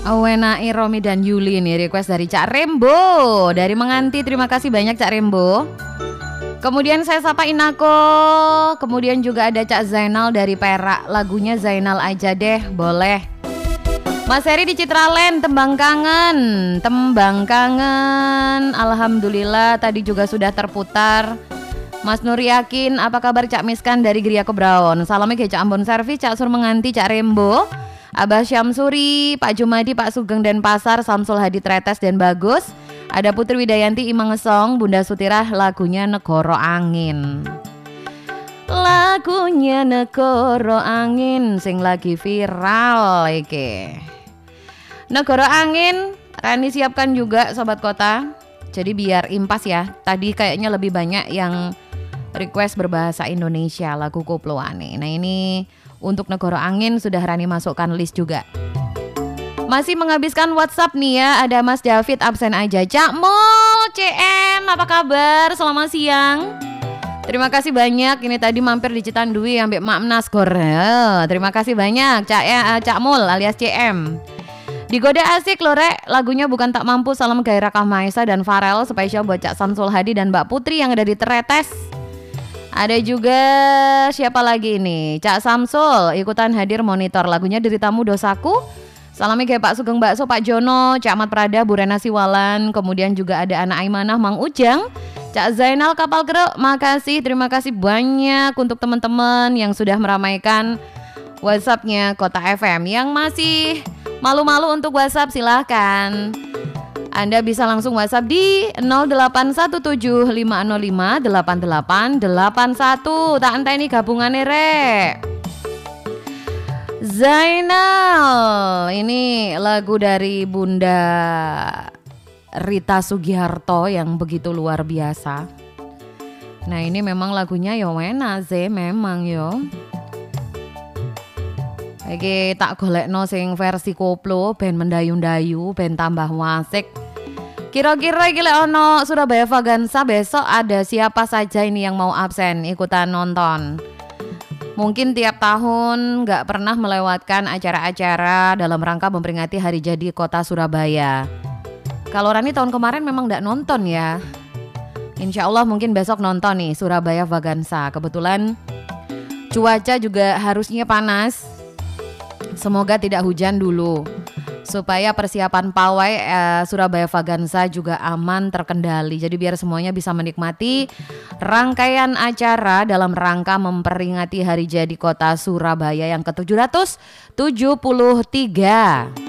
Wenai, Romi dan Yuli nih request dari Cak Rembo dari Menganti. Terima kasih banyak Cak Rembo. Kemudian saya sapa Inako. Kemudian juga ada Cak Zainal dari Perak. Lagunya Zainal aja deh, boleh. Mas Heri di Citraland, Tembang Kangen. Tembang Kangen. Alhamdulillah tadi juga sudah terputar. Mas Nur Yakin, apa kabar Cak Miskan dari Gria Kebraon. Salamnya ke Cak Ambon Servis, Cak Sur Menganti, Cak Rembo, Abah Syamsuri, Pak Jumadi, Pak Sugeng dan Pasar, Samsul Hadi Tretes dan Bagus. Ada Putri Widayanti Imang Ngesong, Bunda Sutirah, lagunya Negoro Angin. Lagunya Negoro Angin sing lagi viral iki. Negoro Angin, Rani siapkan juga Sobat Kota. Jadi biar impas ya. Tadi kayaknya lebih banyak yang request berbahasa Indonesia lagu koploane. Nah ini untuk Negoro Angin sudah Rani masukkan list juga. Masih menghabiskan WhatsApp nih ya. Ada Mas David absen aja. Cak Mol CM, apa kabar? Selamat siang. Terima kasih banyak. Ini tadi mampir di Citandui ambek Mak Nasgor. Terima kasih banyak Cak Mol alias CM. Digoda asik loh Rek. Lagunya Bukan Tak Mampu. Salam Gairah Kahmaisa dan Farel. Spesial buat Cak Samsul Hadi dan Mbak Putri yang ada di Tretes. Ada juga siapa lagi ini? Cak Samsul ikutan hadir monitor lagunya Deritamu Dosaku. Salamnya kayak Pak Sugeng Bakso, Pak Jono, Cak Ahmad Prada, Bu Rena Siwalan. Kemudian juga ada Anak Aimanah, Mang Ujang, Cak Zainal Kapal Keruk. Makasih, terima kasih banyak untuk teman-teman yang sudah meramaikan WhatsAppnya Kota FM. Yang masih malu-malu untuk WhatsApp silahkan. Anda bisa langsung WhatsApp di 081750588881. Tak entah ini gabungannya Rek. Zainal, ini lagu dari Bunda Rita Sugiharto yang begitu luar biasa. Nah ini memang lagunya yo wena ze memang yo. Oke, tak golekno sing versi koplo ben mendayu-dayu ben tambah wasik. Kira-kira iki lek ono Surabaya Vagansa besok ada siapa saja ini yang mau absen ikutan nonton. Mungkin tiap tahun gak pernah melewatkan acara-acara dalam rangka memperingati hari jadi kota Surabaya. Kalau Rani tahun kemarin memang gak nonton ya. Insya Allah mungkin besok nonton nih Surabaya Vagansa. Kebetulan cuaca juga harusnya panas. Semoga tidak hujan dulu supaya persiapan pawai Surabaya Vagansa juga aman terkendali. Jadi biar semuanya bisa menikmati rangkaian acara dalam rangka memperingati hari jadi kota Surabaya yang ke-773.